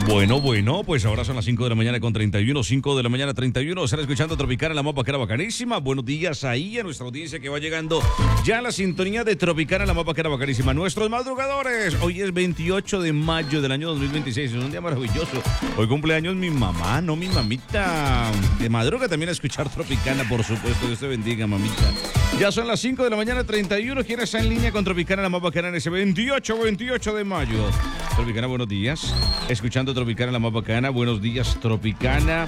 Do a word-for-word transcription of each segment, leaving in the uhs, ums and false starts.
Bueno, bueno, pues ahora son las cinco de la mañana con treinta y uno, cinco de la mañana treinta y uno. Están escuchando Tropicana, la mapa que era bacanísima. Buenos días ahí a nuestra audiencia que va llegando ya a la sintonía de Tropicana, la mapa que era bacanísima. Nuestros madrugadores, hoy es veintiocho de mayo del año dos mil veintiséis, es un día maravilloso. Hoy cumpleaños mi mamá, no mi mamita. De madruga también a escuchar Tropicana, por supuesto. Dios te bendiga, mamita. Ya son las cinco de la mañana treinta y uno. ¿Quién está en línea con Tropicana, la mapa que era en ese veintiocho, veintiocho de mayo? Tropicana, buenos días. Escuchando Tropicana, la más bacana. Buenos días, Tropicana.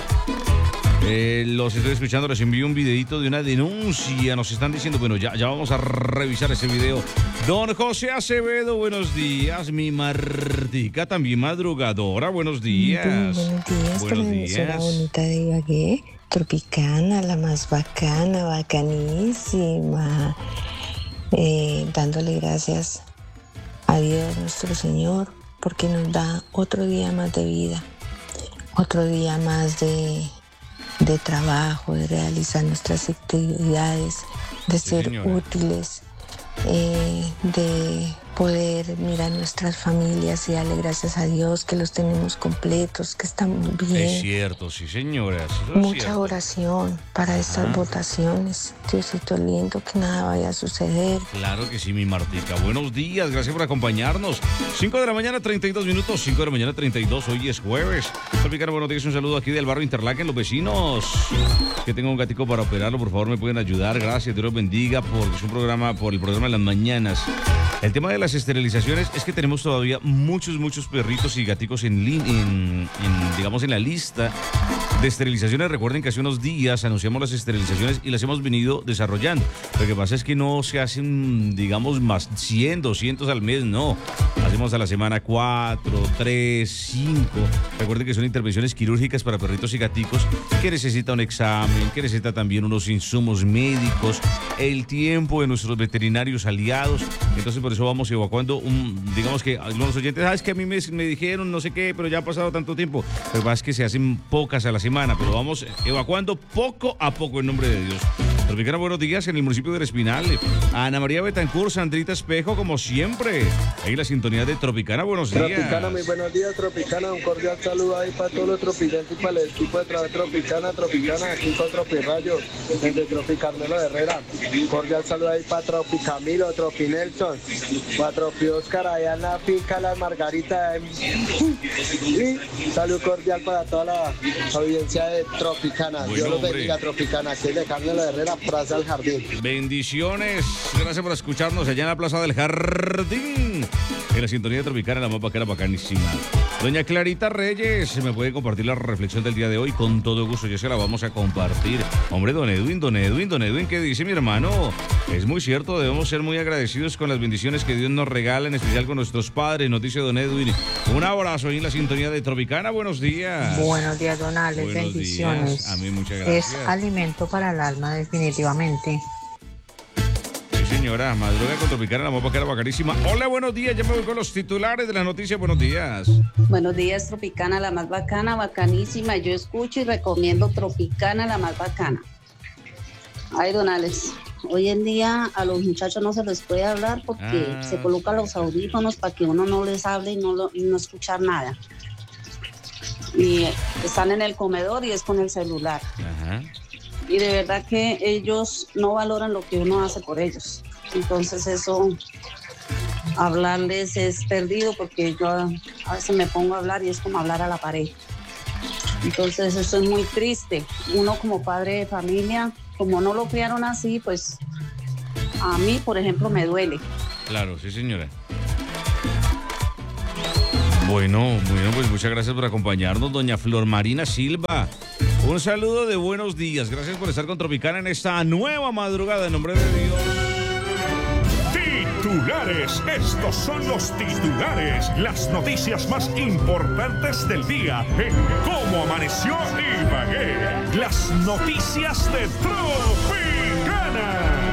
Eh, los estoy escuchando, les envío un videito de una denuncia. Nos están diciendo, bueno, ya, ya vamos a revisar ese video. Don José Acevedo, buenos días. Mi Martica, también madrugadora, buenos días. Buenos días, buenos días. Bonita de Ibagué. Tropicana, la más bacana, bacanísima. Eh, dándole gracias a Dios nuestro Señor, porque nos da otro día más de vida, otro día más de, de trabajo, de realizar nuestras actividades, de Sí, ser señora. útiles, eh, de poder mirar nuestras familias y darle gracias a Dios que los tenemos completos, que estamos bien. Es cierto, sí, señora. Sí, es Mucha cierto. oración para estas Ajá. votaciones. Diosito lindo, que nada vaya a suceder. Claro que sí, mi Martica. Buenos días, gracias por acompañarnos. cinco de la mañana, treinta y dos minutos. cinco de la mañana, treinta y dos. Hoy es jueves. Tropicana, buenos días. Un saludo aquí del barrio Interlaken, los vecinos. Que tengo un gatico para operarlo, por favor, me pueden ayudar. Gracias, Dios los bendiga, porque es un programa, por el programa de las mañanas. El tema de las esterilizaciones es que tenemos todavía muchos, muchos perritos y gaticos en, lin- en, en, digamos, en la lista de esterilizaciones. Recuerden que hace unos días anunciamos las esterilizaciones y las hemos venido desarrollando. Lo que pasa es que no se hacen, digamos, más cien, doscientos al mes, no. Hacemos a la semana cuatro, tres, cinco. Recuerden que son intervenciones quirúrgicas para perritos y gaticos que necesita un examen, que necesita también unos insumos médicos, el tiempo de nuestros veterinarios aliados. Entonces por eso vamos evacuando un, digamos que algunos oyentes, ah, es que a mí me, me dijeron no sé qué, pero ya ha pasado tanto tiempo. Lo que pasa es que se hacen pocas a la semana, pero vamos evacuando poco a poco en nombre de Dios. Tropicana, buenos días en el municipio del Espinal. A Ana María Betancourt, Sandrita Espejo, como siempre. Ahí la sintonía de Tropicana, buenos días. Tropicana, muy buenos días, Tropicana, un cordial saludo ahí para todos los tropicantes y para el equipo de trabajo Tropicana, Tropicana, aquí con Tropirrayo, desde Tropicarmelo de Herrera. Un cordial saludo ahí para Tropicamilo, Tropinelson, para Tropi Oscar, allá en la finca Las Margaritas. Y salud cordial para toda la audiencia de Tropicana. Bueno, Dios los hombre. bendiga, Tropicana, aquí de Carmelo de Herrera, Plaza del Jardín. Bendiciones. Gracias por escucharnos allá en la Plaza del Jardín. En la sintonía de Tropicana, la mapa que era bacanísima. Doña Clarita Reyes, ¿me puede compartir la reflexión del día de hoy? Con todo gusto, ya se la vamos a compartir. Hombre, don Edwin, don Edwin, don Edwin, ¿qué dice mi hermano? Es muy cierto, debemos ser muy agradecidos con las bendiciones que Dios nos regala, en especial con nuestros padres, nos dice don Edwin. Un abrazo ahí en la sintonía de Tropicana, buenos días. Buenos días, don Alex, Buenos bendiciones. días. A mí muchas Es gracias. alimento para el alma, definitivamente. Sí, señora, madruga con Tropicana, la mapa que era bacanísima. Hola, buenos días, ya me voy con los titulares de las noticias, buenos días. Buenos días, Tropicana, la más bacana, bacanísima. Yo escucho y recomiendo Tropicana, la más bacana. Ay, don Alex, hoy en día a los muchachos no se les puede hablar porque Ah, se colocan los audífonos para que uno no les hable y no, lo- y no escuchar nada. Y están en el comedor y es con el celular. Ajá. Y de verdad que ellos no valoran lo que uno hace por ellos. Entonces eso, hablarles es perdido porque yo a veces me pongo a hablar y es como hablar a la pared. Entonces eso es muy triste. Uno como padre de familia, como no lo criaron así, pues a mí, por ejemplo, me duele. Claro, sí, señora. Bueno, bueno, pues muchas gracias por acompañarnos, doña Flor Marina Silva. Un saludo de buenos días. Gracias por estar con Tropicana en esta nueva madrugada, en nombre de Dios. Titulares, estos son los titulares, las noticias más importantes del día en Cómo Amaneció Ibagué. Las noticias de Tropicana.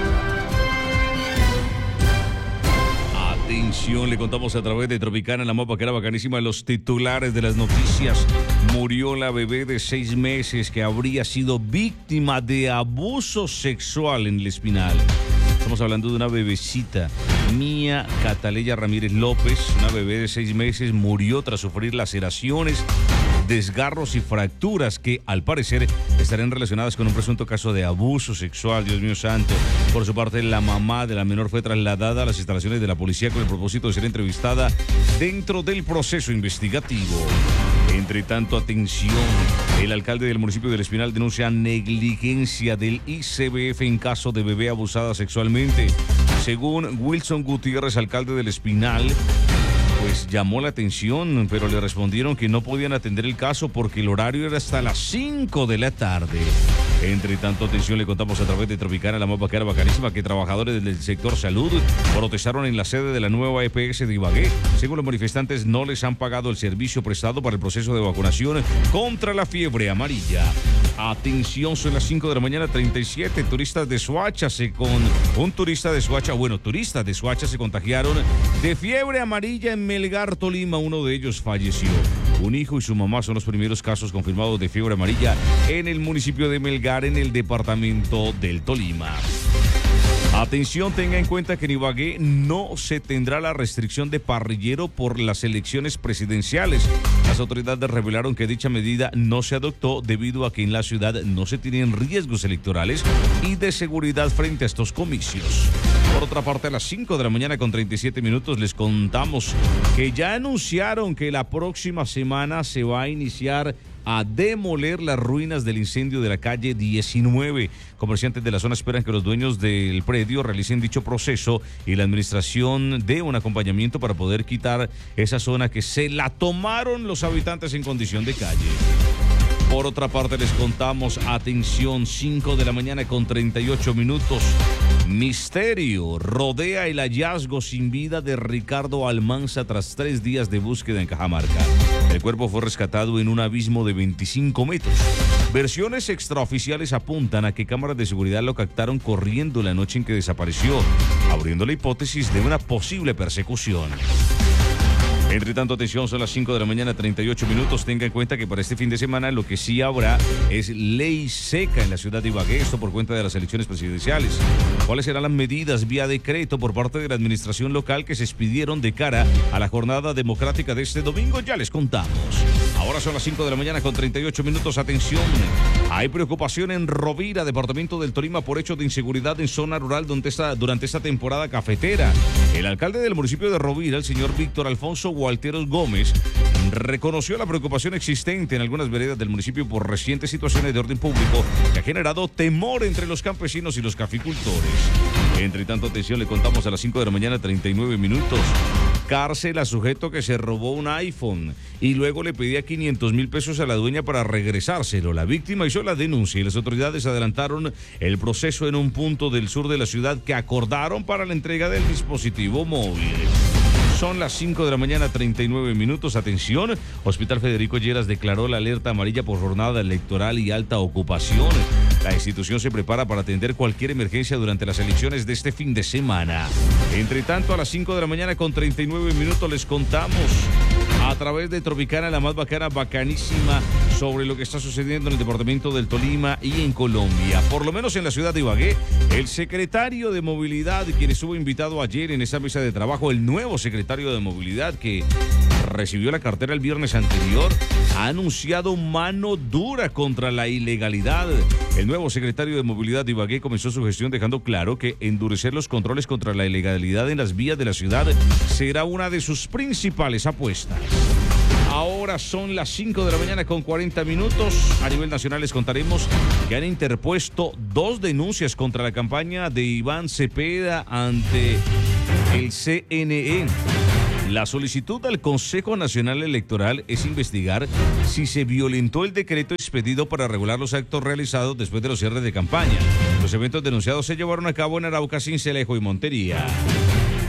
Atención, le contamos a través de Tropicana, la mapa que era bacanísima, los titulares de las noticias. Murió la bebé de seis meses que habría sido víctima de abuso sexual en el Espinal. Estamos hablando de una bebecita Mía Cataleya Ramírez López, una bebé de seis meses, murió tras sufrir laceraciones, desgarros y fracturas que al parecer estarán relacionadas con un presunto caso de abuso sexual. Dios mío santo. Por su parte, la mamá de la menor fue trasladada a las instalaciones de la policía con el propósito de ser entrevistada dentro del proceso investigativo. Entre tanto, atención, el alcalde del municipio del Espinal denuncia negligencia del I C B F en caso de bebé abusada sexualmente. Según Wilson Gutiérrez, alcalde del Espinal, pues llamó la atención, pero le respondieron que no podían atender el caso porque el horario era hasta las cinco de la tarde. Entre tanto, atención, le contamos a través de Tropicana, la más bacana, bacanísima, que trabajadores del sector salud protestaron en la sede de la nueva E P S de Ibagué. Según los manifestantes, no les han pagado el servicio prestado para el proceso de vacunación contra la fiebre amarilla. Atención, son las cinco de la mañana, treinta y siete. Turistas de Soacha se con un turista de Soacha, bueno, turistas de Soacha se contagiaron de fiebre amarilla en Melgar, Tolima. Uno de ellos falleció. Un hijo y su mamá son los primeros casos confirmados de fiebre amarilla en el municipio de Melgar, en el departamento del Tolima. Atención, tenga en cuenta que en Ibagué no se tendrá la restricción de parrillero por las elecciones presidenciales. Las autoridades revelaron que dicha medida no se adoptó debido a que en la ciudad no se tienen riesgos electorales y de seguridad frente a estos comicios. Por otra parte, a las cinco de la mañana con treinta y siete minutos les contamos que ya anunciaron que la próxima semana se va a iniciar a demoler las ruinas del incendio de la calle diecinueve. Comerciantes de la zona esperan que los dueños del predio realicen dicho proceso y la administración dé un acompañamiento para poder quitar esa zona que se la tomaron los habitantes en condición de calle. Por otra parte, les contamos, atención, cinco de la mañana con treinta y ocho minutos. Misterio rodea el hallazgo sin vida de Ricardo Almanza tras tres días de búsqueda en Cajamarca. El cuerpo fue rescatado en un abismo de veinticinco metros. Versiones extraoficiales apuntan a que cámaras de seguridad lo captaron corriendo la noche en que desapareció, abriendo la hipótesis de una posible persecución. Entre tanto, atención, son las cinco de la mañana, treinta y ocho minutos. Tenga en cuenta que para este fin de semana lo que sí habrá es ley seca en la ciudad de Ibagué, esto por cuenta de las elecciones presidenciales. ¿Cuáles serán las medidas vía decreto por parte de la administración local que se expidieron de cara a la jornada democrática de este domingo? Ya les contamos. Ahora son las cinco de la mañana con treinta y ocho minutos. Atención, hay preocupación en Rovira, departamento del Tolima, por hechos de inseguridad en zona rural durante esta, durante esta temporada cafetera. El alcalde del municipio de Rovira, el señor Víctor Alfonso Gualteros Gómez, reconoció la preocupación existente en algunas veredas del municipio por recientes situaciones de orden público que ha generado temor entre los campesinos y los caficultores. Entre tanto, atención, le contamos a las cinco de la mañana, treinta y nueve minutos. Cárcel a sujeto que se robó un iPhone y luego le pedía quinientos mil pesos a la dueña para regresárselo. La víctima hizo la denuncia y las autoridades adelantaron el proceso en un punto del sur de la ciudad que acordaron para la entrega del dispositivo móvil. Son las cinco de la mañana, treinta y nueve minutos. Atención, Hospital Federico Lleras declaró la alerta amarilla por jornada electoral y alta ocupación. La institución se prepara para atender cualquier emergencia durante las elecciones de este fin de semana. Entre tanto, a las cinco de la mañana con treinta y nueve minutos les contamos a través de Tropicana, la más bacana, bacanísima, sobre lo que está sucediendo en el departamento del Tolima y en Colombia. Por lo menos en la ciudad de Ibagué, el secretario de Movilidad, quien estuvo invitado ayer en esa mesa de trabajo, el nuevo secretario de Movilidad que recibió la cartera el viernes anterior, ha anunciado mano dura contra la ilegalidad. El nuevo secretario de Movilidad de Ibagué comenzó su gestión dejando claro que endurecer los controles contra la ilegalidad en las vías de la ciudad será una de sus principales apuestas. Ahora son las cinco de la mañana con cuarenta minutos. A nivel nacional les contaremos que han interpuesto dos denuncias contra la campaña de Iván Cepeda ante el C N E. La solicitud al Consejo Nacional Electoral es investigar si se violentó el decreto expedido para regular los actos realizados después de los cierres de campaña. Los eventos denunciados se llevaron a cabo en Arauca, Sincelejo y Montería.